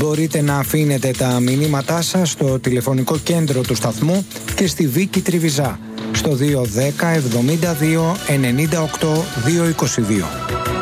Μπορείτε να αφήνετε τα μηνύματά σας στο τηλεφωνικό κέντρο του σταθμού και στη Βίκη Τριβιζά στο 210 72 98 222.